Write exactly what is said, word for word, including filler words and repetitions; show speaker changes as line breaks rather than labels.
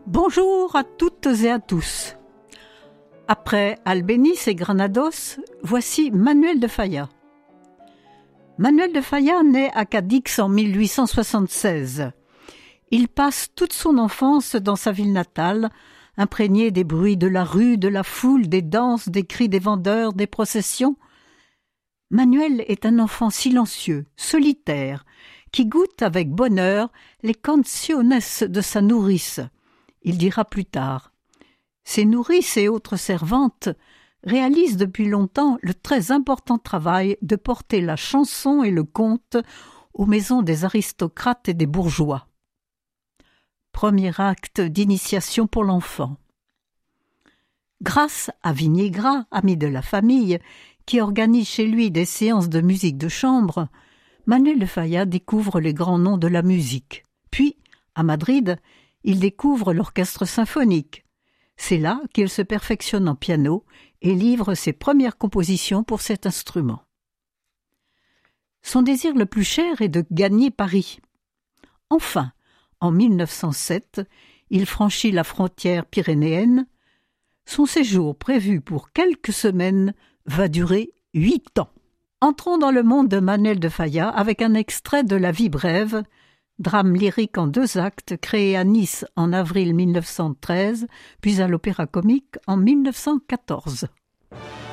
Bonjour à toutes et à tous. Après Albéniz et Granados, voici Manuel de Falla. Manuel de Falla naît à Cadix en mille huit cent soixante-seize. Il passe toute son enfance dans sa ville natale, imprégné des bruits de la rue, de la foule, des danses, des cris des vendeurs, des processions. Manuel est un enfant silencieux, solitaire, qui goûte avec bonheur les canciones de sa nourrice. Il dira plus tard « Ces nourrices et autres servantes réalisent depuis longtemps le très important travail de porter la chanson et le conte aux maisons des aristocrates et des bourgeois. » Premier acte d'initiation pour l'enfant. Grâce à Viniegra, ami de la famille, qui organise chez lui des séances de musique de chambre, Manuel de Falla découvre les grands noms de la musique. Puis, à Madrid, il découvre l'orchestre symphonique. C'est là qu'il se perfectionne en piano et livre ses premières compositions pour cet instrument. Son désir le plus cher est de gagner Paris. Enfin, en mille neuf cent sept, il franchit la frontière pyrénéenne. Son séjour, prévu pour quelques semaines, va durer huit ans. Entrons dans le monde de Manuel de Falla avec un extrait de La vie brève, drame lyrique en deux actes créé à Nice en avril mille neuf cent treize, puis à l'Opéra Comique en mille neuf cent quatorze.